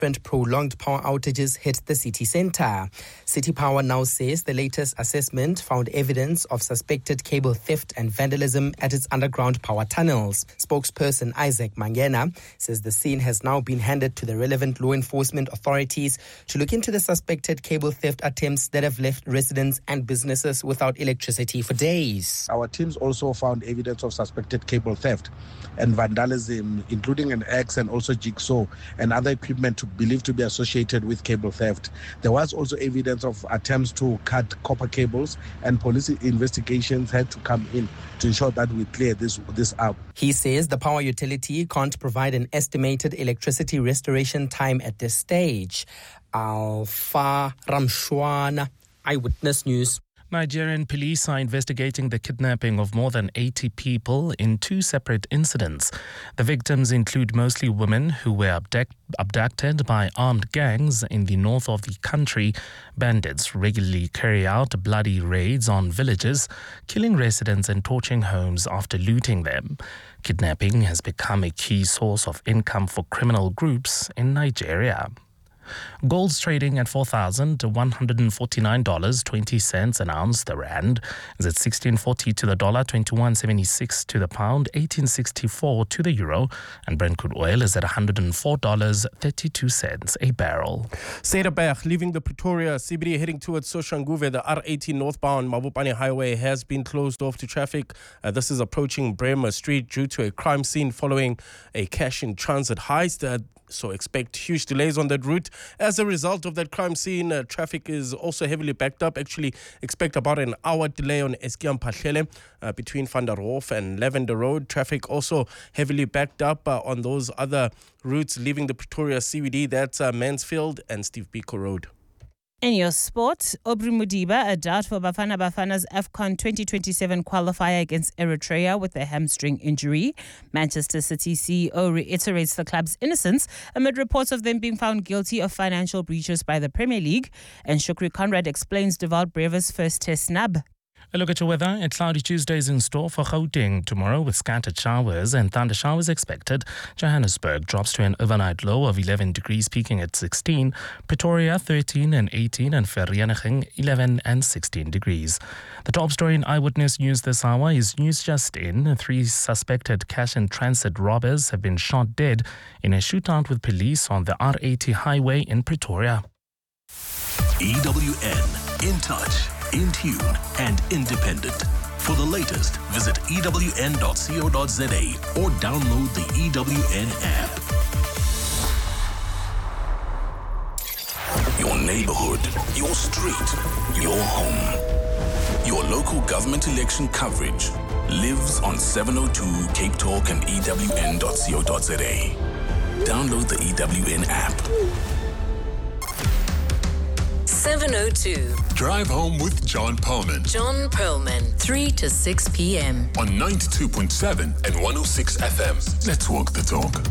prolonged power outages hit the city centre. City Power now says the latest assessment found evidence of suspected cable theft and vandalism at its underground power tunnels. Spokesperson Isaac Mangena says the scene has now been handed to the relevant law enforcement authorities to look into the suspected cable theft attempts that have left residents and businesses without electricity for days. Our teams also found evidence of suspected cable theft and vandalism, including an axe and also jigsaw and other equipment believed to be associated with cable theft. There was also evidence of attempts to cut copper cables, and police investigations had to come in to ensure that we clear this up. He says the power utility can't provide an estimated electricity restoration time at this stage. Alpha Ramshwana, Eyewitness News. Nigerian police are investigating the kidnapping of more than 80 people in two separate incidents. The victims include mostly women who were abducted by armed gangs in the north of the country. Bandits regularly carry out bloody raids on villages, killing residents and torching homes after looting them. Kidnapping has become a key source of income for criminal groups in Nigeria. Gold's trading at $4,149.20 an ounce. The rand is at 16.40 to the dollar, 21.76 to the pound, 18.64 to the euro, and Brent crude oil is at $104.32 a barrel. Cederberg leaving the Pretoria CBD heading towards Soshanguve. The R18 northbound Mabopane Highway has been closed off to traffic. This is approaching Bremer Street due to a crime scene following a cash in transit heist. So expect huge delays on that route. As a result of that crime scene, traffic is also heavily backed up. Actually, expect about an hour delay on Eskiam Pahlele between Van der Hof and Lavender Road. Traffic also heavily backed up on those other routes leaving the Pretoria CBD. That's Mansfield and Steve Biko Road. In your sport, Aubrey Mudiba, a doubt for Bafana Bafana's AFCON 2027 qualifier against Eritrea with a hamstring injury. Manchester City CEO reiterates the club's innocence amid reports of them being found guilty of financial breaches by the Premier League. And Shukri Conrad explains Deval Brever's first test snub. A look at your weather. A cloudy Tuesday is in store for Gauteng tomorrow with scattered showers and thunder showers expected. Johannesburg drops to an overnight low of 11 degrees, peaking at 16. Pretoria 13 and 18, and Vereeniging 11 and 16 degrees. The top story in Eyewitness News this hour is news just in. 3 suspected cash and transit robbers have been shot dead in a shootout with police on the R80 highway in Pretoria. EWN, in touch, in tune and independent. For the latest, visit ewn.co.za or download the EWN app. Your neighborhood, your street, your home. Your local government election coverage lives on 702 Cape Talk and ewn.co.za. Download the EWN app. 702. Drive home with John Perlman. John Perlman, 3 to 6 p.m. on 92.7 and 106 FM. Let's walk the talk.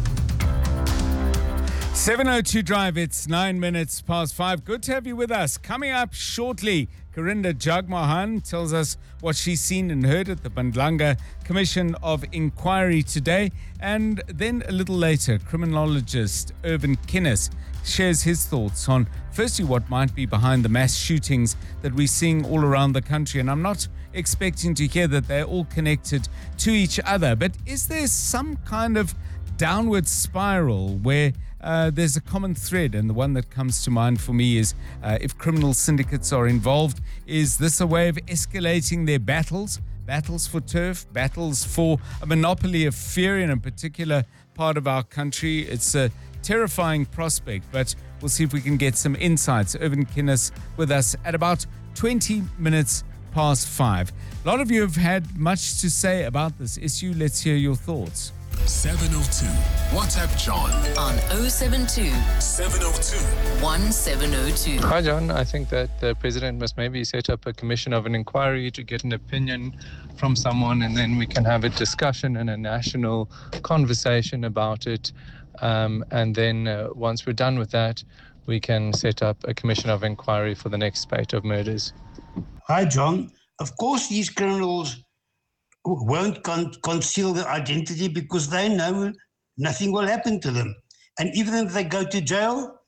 702 Drive, it's 9 minutes past 5. Good to have you with us. Coming up shortly, Karinda Jagmohan tells us what she's seen and heard at the Bandlanga Commission of Inquiry today. And then a little later, criminologist Irvin Kinnes shares his thoughts on, firstly, what might be behind the mass shootings that we're seeing all around the country. And I'm not expecting to hear that they're all connected to each other, but is there some kind of downward spiral where there's a common thread? And the one that comes to mind for me is if criminal syndicates are involved, is this a way of escalating their battles for turf, battles for a monopoly of fear in a particular part of our country? It's a terrifying prospect, but we'll see if we can get some insights. Irvin Kinnes with us at about 20 minutes past 5. A lot of you have had much to say about this issue. Let's hear your thoughts. 702. WhatsApp John on 072 702 1702. Hi John, I think that the President must maybe set up a commission of an inquiry to get an opinion from someone, and then we can have a discussion and a national conversation about it. And then once we're done with that, we can set up a commission of inquiry for the next spate of murders. Hi John. Of course these criminals won't conceal their identity because they know nothing will happen to them. And even if they go to jail,